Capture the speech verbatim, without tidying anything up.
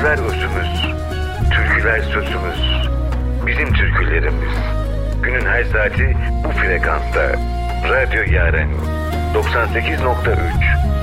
Sözler özümüz, türküler sözümüz, bizim türkülerimiz. Günün her saati bu frekansta. Radyo Yaren doksan sekiz nokta üç.